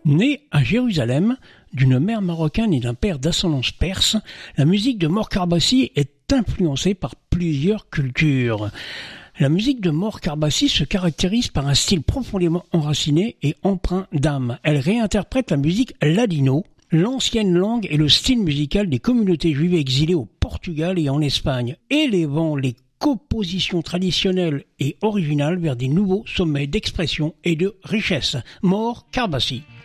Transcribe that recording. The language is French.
Né à Jérusalem, d'une mère marocaine et d'un père d'ascendance perse, la musique de Mor Karbassi est influencée par plusieurs cultures. La musique de Mor Karbassi se caractérise par un style profondément enraciné et empreint d'âme. Elle réinterprète la musique ladino, l'ancienne langue et le style musical des communautés juives exilées au Portugal et en Espagne, élevant les compositions traditionnelles et originales vers des nouveaux sommets d'expression et de richesse. Mor Karbassi.